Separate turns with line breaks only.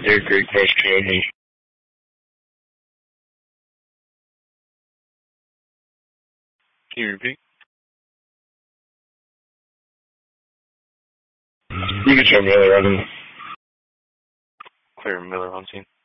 Deer Creek, West Kansas.
Can you repeat?
You can show Miller on him.
Clear Miller on scene.